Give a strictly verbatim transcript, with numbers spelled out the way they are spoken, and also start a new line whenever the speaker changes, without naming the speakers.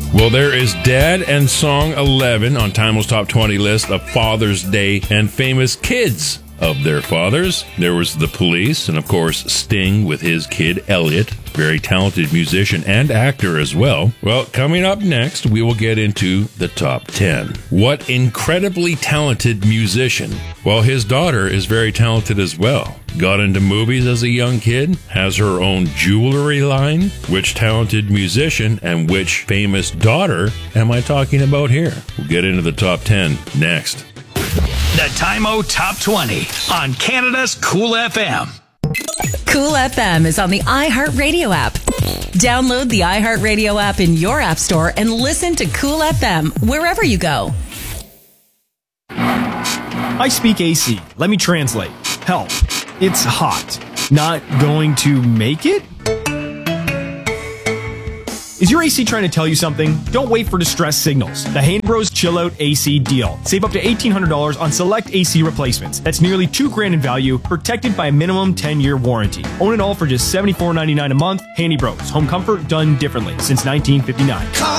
Well, there is Dad and Song eleven on Time Out's Top twenty list of Father's Day and famous kids of their fathers. There was The Police, and of course Sting with his kid Elliot, very talented musician and actor as well. Well, coming up next, we will get into the top ten. What incredibly talented musician? Well, his daughter is very talented as well. Got into movies as a young kid, has her own jewelry line. Which talented musician and which famous daughter am I talking about here? We'll get into the top ten next.
The Time Out Top twenty on Canada's Cool F M.
Cool F M is on the iHeartRadio app. Download the iHeartRadio app in your app store and listen to Cool F M wherever you go.
I speak A C. Let me translate. Help. It's hot. Not going to make it? Is your A C trying to tell you something? Don't wait for distress signals. The Hain Bros Chill Out A C deal. Save up to eighteen hundred dollars on select A C replacements. That's nearly two grand in value, protected by a minimum ten-year warranty. Own it all for just seventy-four ninety-nine a month. Handy Bros. Home comfort done differently since nineteen fifty-nine.
Call